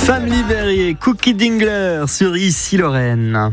Family Berry, Cookie Dingler sur Ici Lorraine.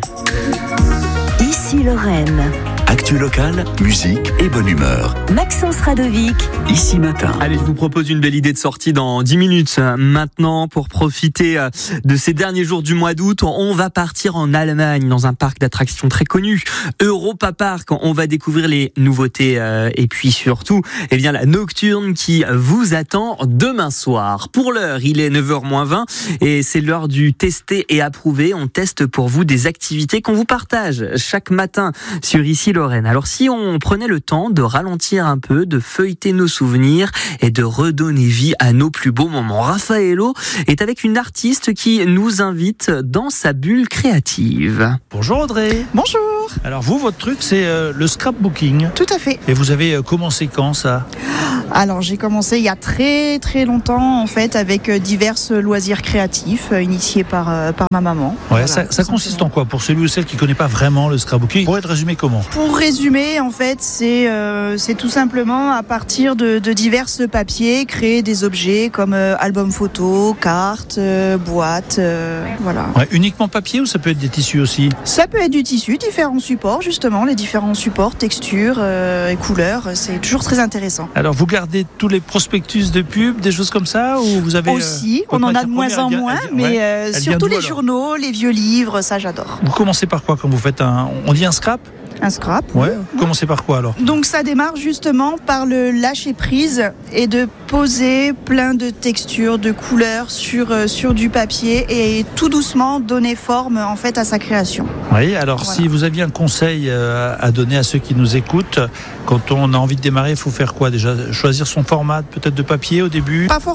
Ici Lorraine. Actu locale, musique et bonne humeur. Maxence Radovic. Ici matin. Allez, je vous propose une belle idée de sortie dans 10 minutes. Maintenant, pour profiter de ces derniers jours du mois d'août, on va partir en Allemagne dans un parc d'attractions très connu, Europa Park. On va découvrir les nouveautés et puis surtout, la nocturne qui vous attend demain soir. Pour l'heure, il est 9h-20 et c'est l'heure du tester et approuver. On teste pour vous des activités qu'on vous partage chaque matin sur Ici Lorraine. Alors si on prenait le temps de ralentir un peu, de feuilleter nos souvenirs et de redonner vie à nos plus beaux moments. Raffaello est avec une artiste qui nous invite dans sa bulle créative. Bonjour Audrey. Bonjour. Alors vous, votre truc, c'est le scrapbooking. Tout à fait. Et vous avez commencé quand ça ? Alors j'ai commencé il y a très très longtemps en fait avec divers loisirs créatifs initiés par ma maman. Ouais, voilà, ça consiste en quoi pour celui ou celle qui ne connaît pas vraiment le scrapbooking? Vous pourriez te résumer comment? Pour résumer, en fait, c'est tout simplement à partir de divers papiers créer des objets comme albums photos, cartes, boîtes, voilà. Ouais, uniquement papier ou ça peut être des tissus aussi? Ça peut être du tissu, différents supports justement, les différents supports, textures et couleurs, c'est toujours très intéressant. Alors vous gardez tous les prospectus de pub, des choses comme ça ou vous avez aussi, on en a de moins en moins, mais surtout les journaux, les vieux livres, ça j'adore. Vous commencez par quoi quand vous faites on dit un scrap? Un scrap. Ouais. Vous commencez par quoi alors? Donc ça démarre justement par le lâcher prise et de poser plein de textures, de couleurs sur du papier et tout doucement donner forme en fait à sa création. Oui, alors voilà. Si vous aviez un conseil à donner à ceux qui nous écoutent, quand on a envie de démarrer, il faut faire quoi déjà? Choisir son format peut-être de papier au début? Pas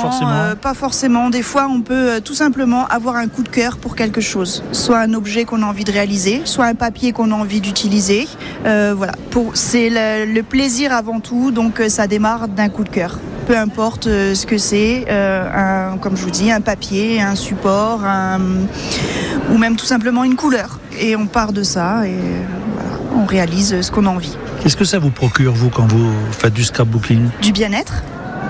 forcément. Des fois on peut tout simplement avoir un coup de cœur pour quelque chose. Soit un objet qu'on a envie de réaliser, soit un papier qu'on a envie d'utiliser. Voilà, c'est le plaisir avant tout, donc ça démarre d'un coup de cœur. Peu importe ce que c'est, comme je vous dis, un papier, un support, ou même tout simplement une couleur. Et on part de ça et voilà, on réalise ce qu'on a envie. Qu'est-ce que ça vous procure, vous, quand vous faites du scrapbooking? Du bien-être,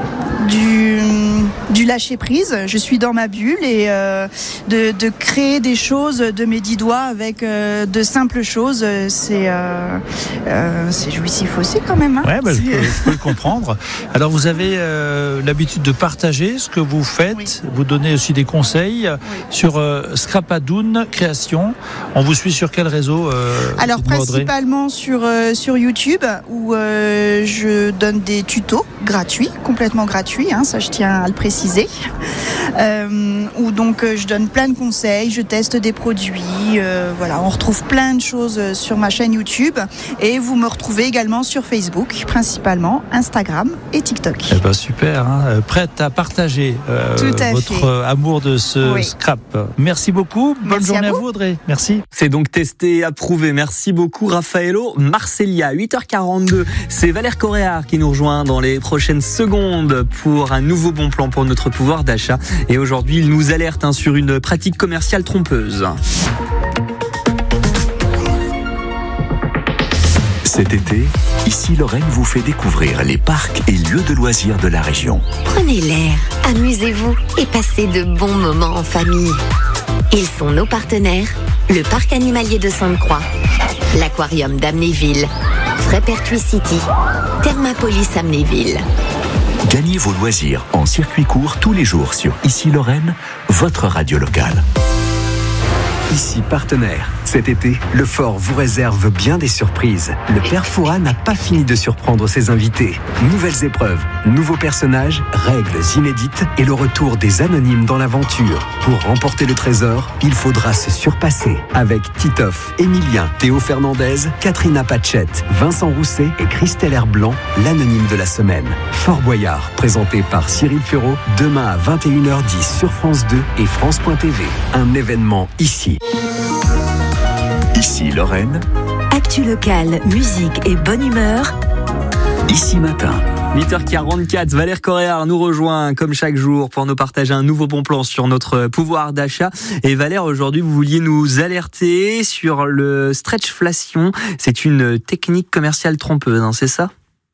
du lâcher prise. Je suis dans ma bulle et de créer des choses de mes 10 doigts avec de simples choses, c'est jouissif aussi quand même. Hein. Ouais, je peux le comprendre. Alors vous avez l'habitude de partager ce que vous faites, oui. Vous donnez aussi des conseils sur Scrapadoun Création. On vous suit sur quel réseau Alors principalement sur YouTube où je donne des tutos gratuits, complètement gratuits, hein, ça je tiens à le préciser. Où donc je donne plein de conseils, je teste des produits, voilà, on retrouve plein de choses sur ma chaîne YouTube et vous me retrouvez également sur Facebook, principalement Instagram et TikTok. Eh ben super, hein, prête à partager votre amour de ce scrap. Merci beaucoup, bonne journée à vous Audrey, merci. C'est donc testé, approuvé, merci beaucoup Raffaello. Marcelia, 8h42, c'est Valère Coréard qui nous rejoint dans les prochaines secondes pour un nouveau bon plan pour notre pouvoir d'achat. Et aujourd'hui, il nous alerte sur une pratique commerciale trompeuse. Cet été, Ici Lorraine vous fait découvrir les parcs et lieux de loisirs de la région. Prenez l'air, amusez-vous et passez de bons moments en famille. Ils sont nos partenaires, le parc animalier de Sainte-Croix, l'aquarium d'Amnéville, Frépertuis City, Thermapolis Amnéville. Gagnez vos loisirs en circuit court tous les jours sur Ici Lorraine, votre radio locale. Ici partenaire. Cet été, le Fort vous réserve bien des surprises. Le Père Fouras n'a pas fini de surprendre ses invités. Nouvelles épreuves, nouveaux personnages, règles inédites et le retour des anonymes dans l'aventure. Pour remporter le trésor, il faudra se surpasser. Avec Titoff, Emilien, Théo Fernandez, Katrina Pachette, Vincent Rousset et Christelle Herblanc, l'anonyme de la semaine. Fort Boyard, présenté par Cyril Ferraud, demain à 21h10 sur France 2 et France.tv. Un événement ici. Ici Lorraine. Actu locale, musique et bonne humeur. Ici matin. 8h44, Valère Coréard nous rejoint comme chaque jour pour nous partager un nouveau bon plan sur notre pouvoir d'achat. Et Valère, aujourd'hui, vous vouliez nous alerter sur le stretchflation. C'est une technique commerciale trompeuse, hein, c'est ça ?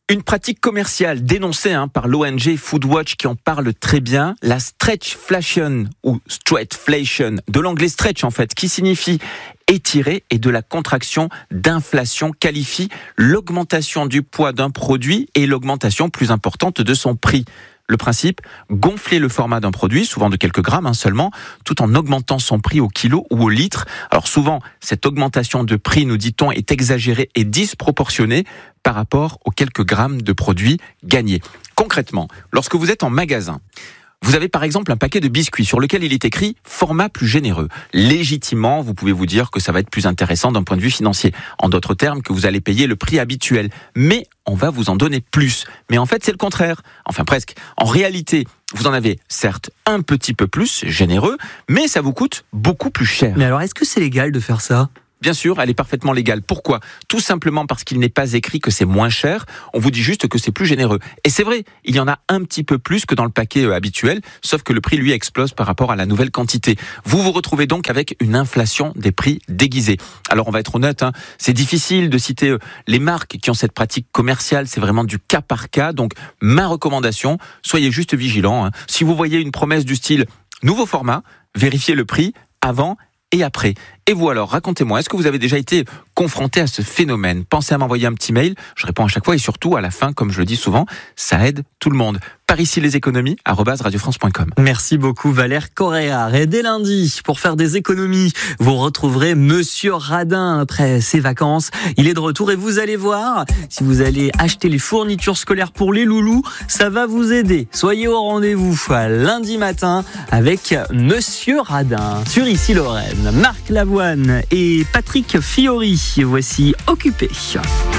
Une pratique commerciale dénoncée par l'ONG Foodwatch qui en parle très bien, la stretchflation ou stretchflation, de l'anglais stretch en fait, qui signifie étirer, et de la contraction d'inflation, qualifie l'augmentation du poids d'un produit et l'augmentation plus importante de son prix. Le principe, gonfler le format d'un produit, souvent de quelques grammes seulement, tout en augmentant son prix au kilo ou au litre. Alors souvent, cette augmentation de prix, nous dit-on, est exagérée et disproportionnée par rapport aux quelques grammes de produits gagnés. Concrètement, lorsque vous êtes en magasin, vous avez par exemple un paquet de biscuits sur lequel il est écrit « format plus généreux ». Légitimement, vous pouvez vous dire que ça va être plus intéressant d'un point de vue financier. En d'autres termes, que vous allez payer le prix habituel. Mais on va vous en donner plus. Mais en fait, c'est le contraire. Enfin, presque. En réalité, vous en avez certes un petit peu plus généreux, mais ça vous coûte beaucoup plus cher. Mais alors, est-ce que c'est légal de faire ça ? Bien sûr, elle est parfaitement légale. Pourquoi ? Tout simplement parce qu'il n'est pas écrit que c'est moins cher. On vous dit juste que c'est plus généreux. Et c'est vrai, il y en a un petit peu plus que dans le paquet habituel, sauf que le prix, lui, explose par rapport à la nouvelle quantité. Vous vous retrouvez donc avec une inflation des prix déguisée. Alors, on va être honnête, c'est difficile de citer les marques qui ont cette pratique commerciale. C'est vraiment du cas par cas. Donc, ma recommandation, soyez juste vigilants. Si vous voyez une promesse du style « nouveau format », vérifiez le prix avant et après. Et vous alors, racontez-moi, est-ce que vous avez déjà été confronté à ce phénomène ? Pensez à m'envoyer un petit mail, je réponds à chaque fois et surtout, à la fin, comme je le dis souvent, ça aide tout le monde. Par ici les économies, @radiofrance.com. Merci beaucoup Valère Correa. Et dès lundi, pour faire des économies, vous retrouverez Monsieur Radin après ses vacances. Il est de retour et vous allez voir, si vous allez acheter les fournitures scolaires pour les loulous, ça va vous aider. Soyez au rendez-vous lundi matin avec Monsieur Radin sur Ici Lorraine. Marc Lavoine et Patrick Fiori, voici Occupé.